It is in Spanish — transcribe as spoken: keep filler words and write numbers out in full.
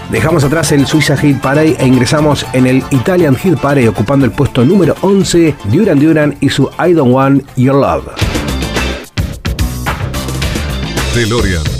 Dejamos atrás el Suiza Hit Parade e ingresamos en el Italian Hit Parade, ocupando el puesto número once, Duran Duran y su I Don't Want Your Love. DeLorean.